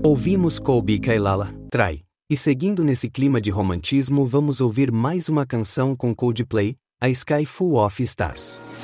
Ouvimos Colbie Cailala, Try. E seguindo nesse clima de romantismo, vamos ouvir mais uma canção com Coldplay, A Sky Full of Stars.